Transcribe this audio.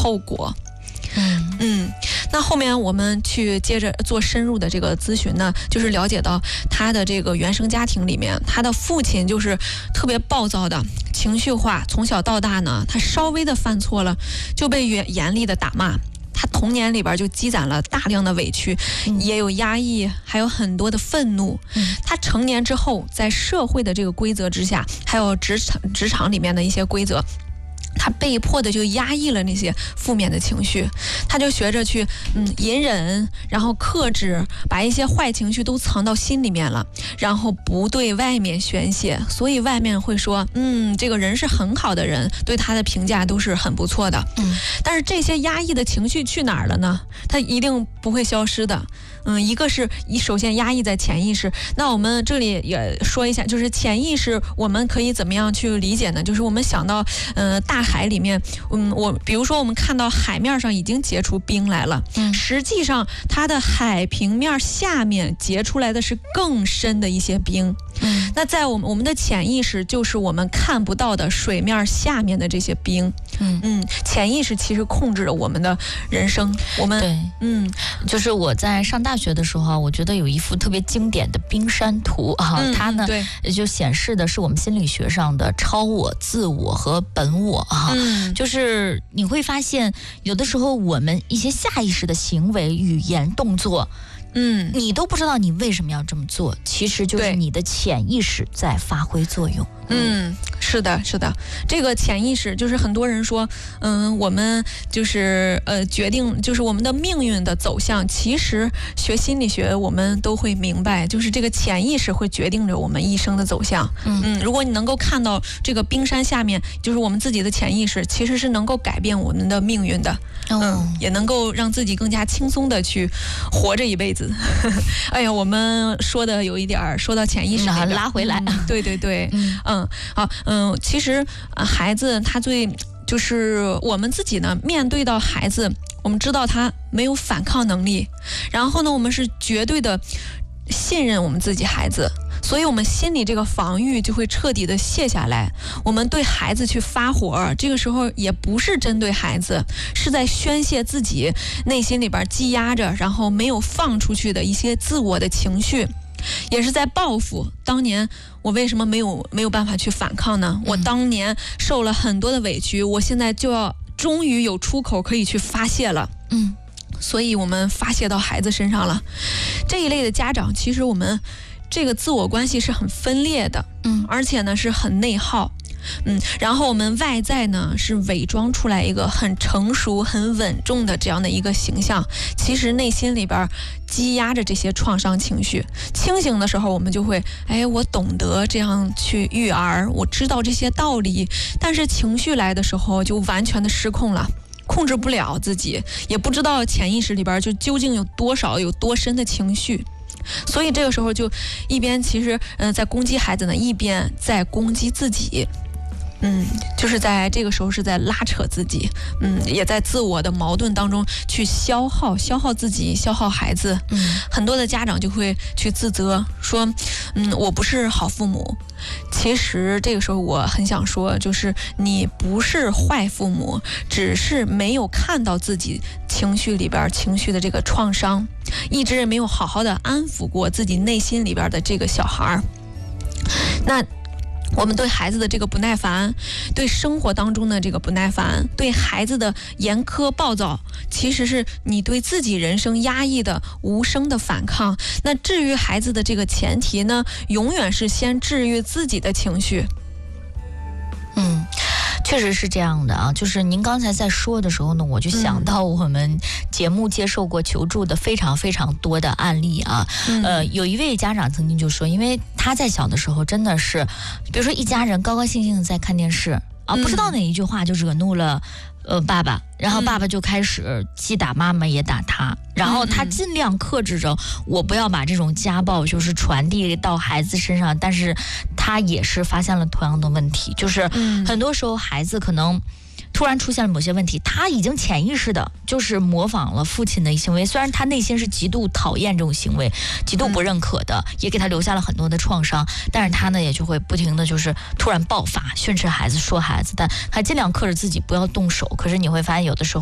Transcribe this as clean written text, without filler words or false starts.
后果。那后面我们去接着做深入的这个咨询呢，就是了解到他的这个原生家庭里面，他的父亲就是特别暴躁的、情绪化，从小到大呢，他稍微的犯错了就被严厉的打骂。他童年里边就积攒了大量的委屈，也有压抑，还有很多的愤怒。他成年之后，在社会的这个规则之下，还有职场里面的一些规则，他被迫的就压抑了那些负面的情绪，他就学着去隐忍，然后克制，把一些坏情绪都藏到心里面了，然后不对外面宣泄。所以外面会说这个人是很好的人，对他的评价都是很不错的。但是这些压抑的情绪去哪儿了呢？他一定不会消失的。一个是首先压抑在潜意识，那我们这里也说一下，就是潜意识我们可以怎么样去理解呢？就是我们想到大海里面，比如说我们看到海面上已经结出冰来了，实际上它的海平面下面结出来的是更深的一些冰。那在我们的潜意识就是我们看不到的水面下面的这些冰。潜意识其实控制了我们的人生。我们对，就是我在上大学的时候，我觉得有一幅特别经典的冰山图啊，它呢就显示的是我们心理学上的超我、自我和本我啊。就是你会发现，有的时候我们一些下意识的行为、语言、动作。你都不知道你为什么要这么做，其实就是你的潜意识在发挥作用。 是的，这个潜意识就是很多人说，我们就是决定就是我们的命运的走向。其实学心理学我们都会明白，就是这个潜意识会决定着我们一生的走向。如果你能够看到这个冰山下面就是我们自己的潜意识，其实是能够改变我们的命运的。也能够让自己更加轻松的去活着一辈子。哎呀，我们说的有一点说到潜意识拉回来。 对，其实孩子他就是我们自己呢，面对到孩子，我们知道他没有反抗能力，然后呢，我们是绝对的信任我们自己孩子，所以我们心里这个防御就会彻底的卸下来。我们对孩子去发火，这个时候也不是针对孩子，是在宣泄自己内心里边积压着，然后没有放出去的一些自我的情绪，也是在报复当年我为什么没有办法去反抗呢？我当年受了很多的委屈，我现在就要终于有出口可以去发泄了。所以我们发泄到孩子身上了。这一类的家长，其实我们这个自我关系是很分裂的，而且呢是很内耗。然后我们外在呢是伪装出来一个很成熟、很稳重的这样的一个形象，其实内心里边积压着这些创伤情绪。清醒的时候，我们就会，我懂得这样去育儿，我知道这些道理，但是情绪来的时候就完全的失控了。控制不了自己，也不知道潜意识里边就究竟有多少、有多深的情绪，所以这个时候就一边其实在攻击孩子呢，一边在攻击自己。就是在这个时候是在拉扯自己，也在自我的矛盾当中去消耗自己，消耗孩子。很多的家长就会去自责，说，我不是好父母。其实这个时候我很想说，就是你不是坏父母，只是没有看到自己情绪里边情绪的这个创伤，一直没有好好的安抚过自己内心里边的这个小孩。那我们对孩子的这个不耐烦，对生活当中的这个不耐烦，对孩子的严苛暴躁，其实是你对自己人生压抑的无声的反抗。那治愈孩子的这个前提呢，永远是先治愈自己的情绪。 确实是这样的啊，就是您刚才在说的时候呢，我就想到我们节目接受过求助的非常非常多的案例啊。有一位家长曾经就说，因为他在小的时候真的是，比如说一家人高高兴兴的在看电视啊，不知道哪一句话就惹怒了爸爸，然后爸爸就开始既打妈妈也打他，然后他尽量克制着我不要把这种家暴就是传递到孩子身上，但是他也是发现了同样的问题，就是很多时候孩子可能突然出现了某些问题，他已经潜意识的就是模仿了父亲的行为，虽然他内心是极度讨厌这种行为，极度不认可的，也给他留下了很多的创伤，但是他呢也就会不停的就是突然爆发，训斥孩子，说孩子，但他尽量克制自己不要动手。可是你会发现有的时候